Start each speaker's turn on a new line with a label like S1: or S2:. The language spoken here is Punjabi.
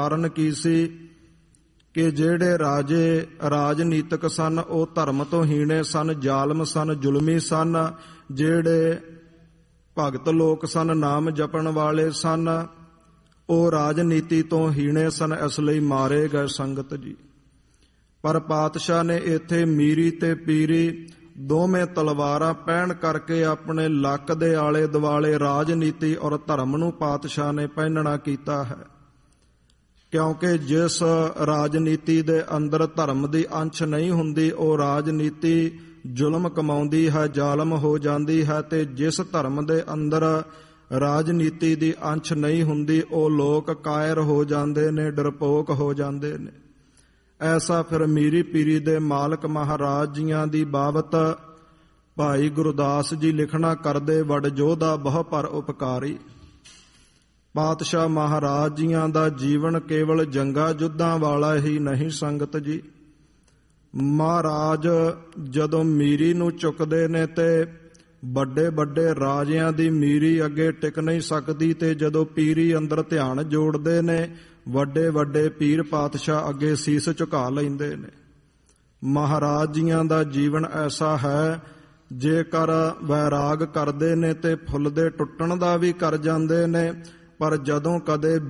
S1: ਕਾਰਨ ਕੀ ਸੀ ਕਿ ਜਿਹੜੇ ਰਾਜੇ ਰਾਜਨੀਤਿਕ ਸਨ ਉਹ ਧਰਮ ਤੋਂ ਹੀਣੇ ਸਨ, ਜ਼ਾਲਮ ਸਨ, ਜ਼ੁਲਮੀ ਸਨ। ਜਿਹੜੇ ਭਗਤ ਲੋਕ ਸਨ, ਨਾਮ ਜਪਣ ਵਾਲੇ ਸਨ, ਉਹ ਰਾਜਨੀਤੀ ਤੋਂ ਹੀਣੇ ਸਨ, ਇਸ ਲਈ ਮਾਰੇ ਗਏ ਸੰਗਤ ਜੀ। ਪਰ ਪਾਤਸ਼ਾਹ ਨੇ ਇੱਥੇ ਮੀਰੀ ਤੇ ਪੀਰੀ ਦੋਵੇਂ ਤਲਵਾਰਾਂ ਪਹਿਨ ਕਰਕੇ ਆਪਣੇ ਲੱਕ ਦੇ ਆਲੇ ਦੁਆਲੇ ਰਾਜਨੀਤੀ ਔਰ ਧਰਮ ਨੂੰ ਪਾਤਸ਼ਾਹ ਨੇ ਪਹਿਨਣਾ ਕੀਤਾ ਹੈ। ਕਿਉਂਕਿ ਜਿਸ ਰਾਜਨੀਤੀ ਦੇ ਅੰਦਰ ਧਰਮ ਦੀ ਅੰਸ਼ ਨਹੀਂ ਹੁੰਦੀ ਉਹ ਰਾਜਨੀਤੀ ਜ਼ੁਲਮ ਕਮਾਉਂਦੀ ਹੈ, ਜ਼ਾਲਮ ਹੋ ਜਾਂਦੀ ਹੈ। ਤੇ ਜਿਸ ਧਰਮ ਦੇ ਅੰਦਰ ਰਾਜਨੀਤੀ ਦੀ ਅੰਸ਼ ਨਹੀਂ ਹੁੰਦੀ ਉਹ ਲੋਕ ਕਾਇਰ ਹੋ ਜਾਂਦੇ ਨੇ, ਡਰਪੋਕ ਹੋ ਜਾਂਦੇ ਨੇ। ਐਸਾ ਫਿਰ ਮੀਰੀ ਪੀਰੀ ਦੇ ਮਾਲਕ ਮਹਾਰਾਜ ਜੀਆਂ ਦੀ ਬਾਬਤ ਭਾਈ ਗੁਰਦਾਸ ਜੀ ਲਿਖਣਾ ਕਰਦੇ, ਵਡ ਜੋਧਾ ਬਹੁ ਪਰ ਉਪਕਾਰੀ। ਪਾਤਸ਼ਾਹ ਮਹਾਰਾਜ ਜੀਆਂ ਦਾ ਜੀਵਨ ਕੇਵਲ ਜੰਗਾਂ ਯੁੱਧਾਂ ਵਾਲਾ ਹੀ ਨਹੀਂ ਸੰਗਤ ਜੀ। ਮਹਾਰਾਜ ਜਦੋਂ ਮੀਰੀ ਨੂੰ ਚੁੱਕਦੇ ਨੇ ਤੇ ਵੱਡੇ ਵੱਡੇ ਰਾਜਿਆਂ ਦੀ ਮੀਰੀ ਅੱਗੇ ਟਿਕ ਨਹੀਂ ਸਕਦੀ, ਤੇ ਜਦੋਂ ਪੀਰੀ ਅੰਦਰ ਧਿਆਨ ਜੋੜਦੇ ਨੇ ਵੱਡੇ ਵੱਡੇ ਪੀਰ ਪਾਤਸ਼ਾਹ ਅੱਗੇ ਸੀਸ ਝੁਕਾ ਲੈਂਦੇ ਨੇ। ਮਹਾਰਾਜ ਜੀਆਂ ਦਾ ਜੀਵਨ ਐਸਾ ਹੈ, ਜੇਕਰ ਵੈਰਾਗ ਕਰਦੇ ਨੇ ਤੇ ਫੁੱਲ ਦੇ ਟੁੱਟਣ ਦਾ ਵੀ ਕਰ ਜਾਂਦੇ ਨੇ, ਪਰ ਜਦੋਂ ਕਦੇ